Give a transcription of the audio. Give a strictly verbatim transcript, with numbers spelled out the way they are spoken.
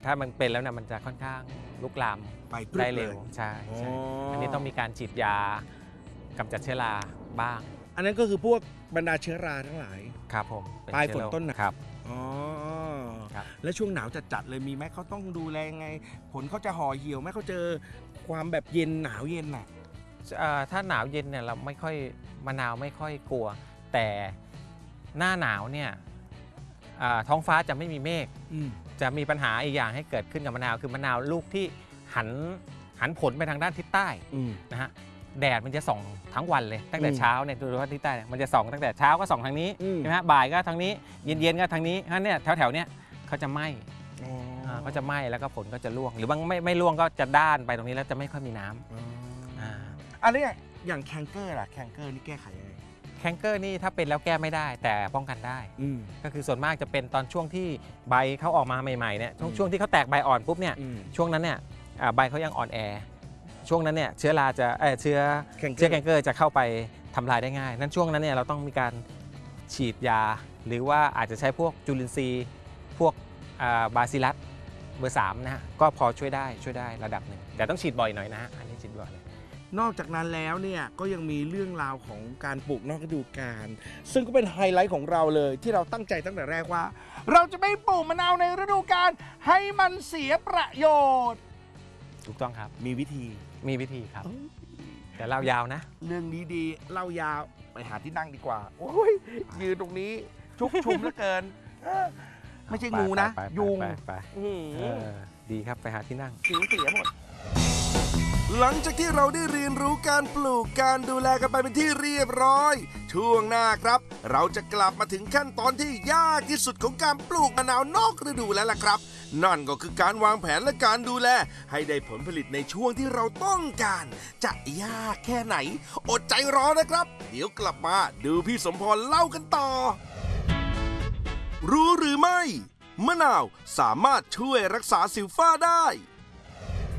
ถ้ามันเป็นแล้วนะมันจะค่อนข้างลุกลามไปได้เร็วใช่ใช่อันนี้ต้องมีการฉีดยากำจัดเชื้อราบ้างอันนั้นก็คือพวกบรรดาเชื้อราทั้งหลายครับผมปลายฝนต้นครับอ๋อครับแล้วช่วงหนาวจัดๆเลยมีไหมเขาต้องดูแลไงผลเขาจะห่อเหี่ยวไหมเขาเจอความแบบเย็นหนาวเย็นน่ะถ้าหนาวเย็นเนี่ยเราไม่ค่อยมะนาวไม่ค่อยกลัวแต่หน้าหนาวเนี่ยท้องฟ้าจะไม่มีเมฆจะมีปัญหาอีกอย่างให้เกิดขึ้นกับมะนาวคือมะนาวลูกที่หันหันผลไปทางด้านทิศใต้นะฮะแดดมันจะส่องทั้งวันเลยตั้งแต่เช้าเนี่ยดูว่าทิศใต้มันจะส่องตั้งแต่เช้าก็ส่องทางนี้ใช่ไหมฮะบ่ายก็ทางนี้เย็นๆก็ทางนี้ฮะเนี่ยแถวๆเนี้ยเขาจะไหม้เขาจะไหม้แล้วก็ผลก็จะร่วงหรือบางไม่ไม่ร่วงก็จะด้านไปตรงนี้แล้วจะไม่ค่อยมีน้ำอันนี้อย่างแคนเกอร์ล่ะแคนเกอร์นี่แก้ไขยังไงแคนเกอร์นี่ถ้าเป็นแล้วแก้ไม่ได้แต่ป้องกันได้ก็คือส่วนมากจะเป็นตอนช่วงที่ใบเขาออกมาใหม่ๆเนี่ยช่วงที่เขาแตกใบอ่อนปุ๊บเนี่ยช่วงนั้นเนี่ยใบเขายังอ่อนแอช่วงนั้นเนี่ยเชื้อราจะเออเชื้อเชื้อแคนเกอร์จะเข้าไปทำลายได้ง่ายนั้นช่วงนั้นเนี่ยเราต้องมีการฉีดยาหรือว่าอาจจะใช้พวกจุลินทรีย์พวกบาซิลัสเบอร์สามนะฮะก็พอช่วยได้ช่วยได้ระดับหนึ่งแต่ต้องฉีดบ่อยหน่อยนะฮะอันนี้ฉีดบ่อยนอกจากนั้นแล้วเนี่ยก็ยังมีเรื่องราวของการปลูกนอกฤดูกาลซึ่งก็เป็นไฮไลท์ของเราเลยที่เราตั้งใจตั้งแต่แรกว่าเราจะไม่ปลูกมะนาวในฤดูกาลให้มันเสียประโยชน์ถูกต้องครับมีวิธีมีวิธีครับแต่เล่ายาวนะเรื่องนี้ดีเล่ายาวไปหาที่นั่งดีกว่าโอ้ยยืนตรงนี้ชุกชุมเหลือเกินไม่ใช่งูนะยุงดีครับไปหาที่นั่งผิวเสียหมดหลังจากที่เราได้เรียนรู้การปลูกการดูแลกันไปเป็นที่เรียบร้อยช่วงหน้าครับเราจะกลับมาถึงขั้นตอนที่ยากที่สุดของการปลูกมะนาวนอกฤดูแล้วล่ะครับนั่นก็คือการวางแผนและการดูแลให้ได้ผลผลิตในช่วงที่เราต้องการจะยากแค่ไหนอดใจรอนะครับเดี๋ยวกลับมาดูพี่สมพรเล่ากันต่อรู้หรือไม่มะนาวสามารถช่วยรักษาสิวฝ้าได้